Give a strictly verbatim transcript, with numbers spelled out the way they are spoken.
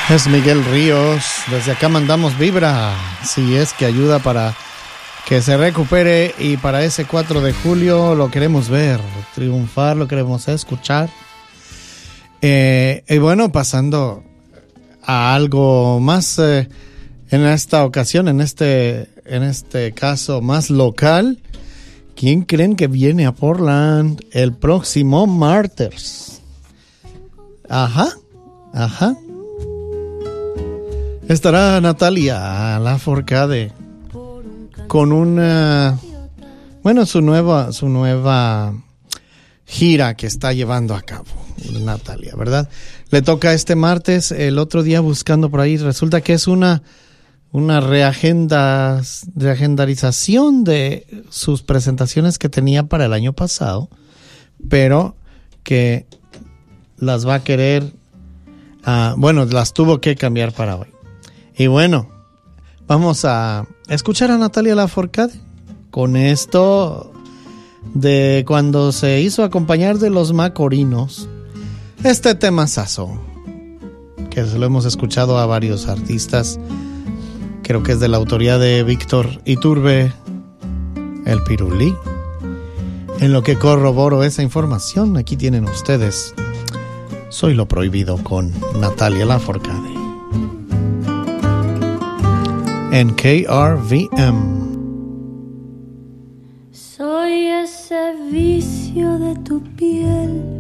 Es Miguel Ríos. Desde acá mandamos vibra, si es que ayuda para que se recupere, y para ese cuatro de julio lo queremos ver triunfar, lo queremos escuchar. Eh, y bueno, pasando a algo más eh, en esta ocasión, en este, en este caso más local. ¿Quién creen que viene a Portland el próximo martes? Ajá, ajá. Estará Natalia Lafourcade con una, bueno, su nueva, su nueva gira que está llevando a cabo Natalia, ¿verdad? Le toca este martes. El otro día buscando por ahí, resulta que es una, una reagenda, reagendarización de sus presentaciones que tenía para el año pasado, pero que las va a querer, uh, bueno, las tuvo que cambiar para hoy. Y bueno, vamos a escuchar a Natalia Lafourcade con esto de cuando se hizo acompañar de los Macorinos. Este temazazo, que se lo hemos escuchado a varios artistas, creo que es de la autoría de Víctor Iturbe, el Pirulí. En lo que corroboro esa información, aquí tienen ustedes Soy lo Prohibido con Natalia Lafourcade en K R V M. Soy ese vicio de tu piel